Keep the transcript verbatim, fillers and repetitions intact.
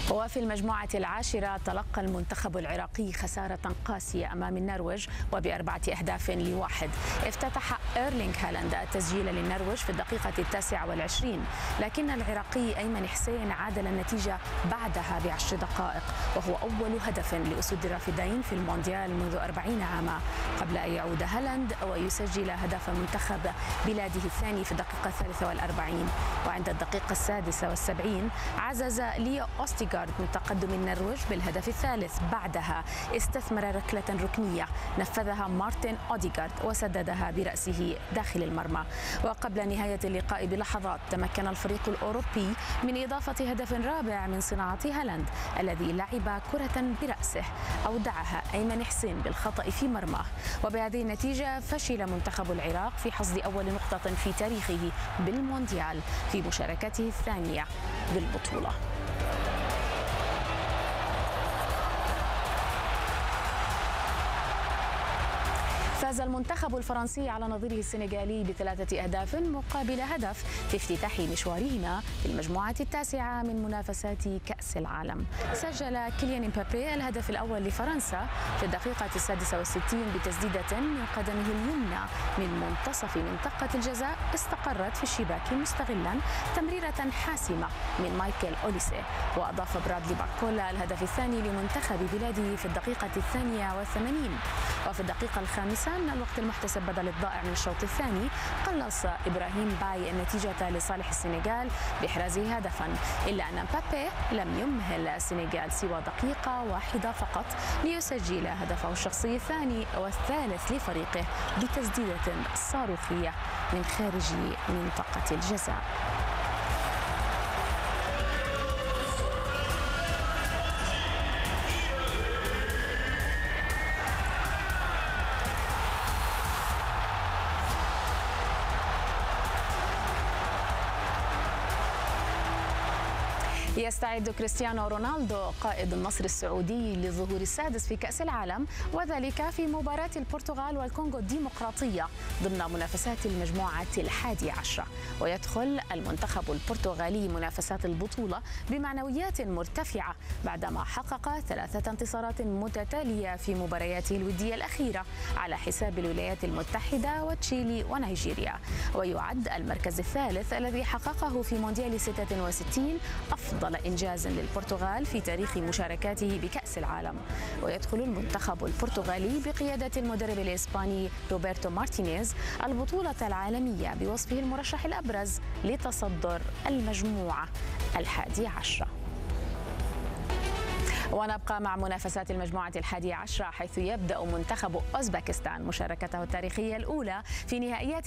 وفي المجموعة العاشرة تلقى المنتخب العراقي خسارة قاسية أمام النرويج وبأربعة أهداف لواحد. افتتح إيرلينغ هالاند التسجيل للنرويج في الدقيقة التاسعة والعشرين، لكن العراقي أيمن حسين عادل النتيجة بعدها بعشر دقائق، وهو أول هدف لأسود الرافدين في المونديال منذ أربعين عاما، قبل أن يعود هالاند ويسجل هدف منتخب بلاده الثاني في الدقيقة الثالثة والأربعين. وعند الدقيقة السادسة والسبعين عزز ليو أوستيغارد من تقدم النرويج بالهدف الثالث. بعدها استثمر ركلة ركنية نفذها مارتن أوديغارد وسددها برأسه داخل المرمى. وقبل نهاية اللقاء بلحظات تمكن الفريق الأوروبي من إضافة هدف رابع من صناعة هالاند الذي لعب كرة برأسه أودعها أيمن حسين بالخطأ في مرماه. وبهذه النتيجة فشل منتخب العراق في حصد أول نقطة في تاريخه بالمونديال في مشاركته الثانية بالبطولة. فاز المنتخب الفرنسي على نظيره السنغالي بثلاثة أهداف مقابل هدف في افتتاح مشوارهما في المجموعة التاسعة من منافسات كأس العالم. سجل كيليان امبابي الهدف الأول لفرنسا في الدقيقة السادسة والستين بتسديدة من قدمه اليمنى من منتصف منطقة الجزاء استقرت في الشباك مستغلا تمريرة حاسمة من مايكل أوليسي. وأضاف برادلي باركولا الهدف الثاني لمنتخب بلاده في الدقيقة الثانية والثمانين. وفي الدقيقة الخامسة من الوقت المحتسب بدل الضائع من الشوط الثاني قلص إبراهيم باي النتيجة لصالح السنغال بإحرازه هدفا، إلا أن مبابي لم يمهل السنغال سوى دقيقة واحدة فقط ليسجل هدفه الشخصي الثاني والثالث لفريقه بتسديدة صاروخية من خارج منطقة الجزاء. يستعد كريستيانو رونالدو قائد النصر السعودي للظهور السادس في كأس العالم، وذلك في مباراة البرتغال والكونغو الديمقراطية ضمن منافسات المجموعة الحادية عشرة. ويدخل المنتخب البرتغالي منافسات البطولة بمعنويات مرتفعة بعدما حقق ثلاثة انتصارات متتالية في مبارياته الودية الأخيرة على حساب الولايات المتحدة وتشيلي ونيجيريا. ويعد المركز الثالث الذي حققه في مونديال ستة وستين أفضل إنجاز للبرتغال في تاريخ مشاركاته بكأس العالم. ويدخل المنتخب البرتغالي بقيادة المدرب الإسباني روبرتو مارتينيز البطولة العالمية بوصفه المرشح الأبرز لتصدر المجموعة الحادية عشرة. ونبقى مع منافسات المجموعة الحادية عشرة، حيث يبدأ منتخب أوزبكستان مشاركته التاريخية الأولى في نهائيات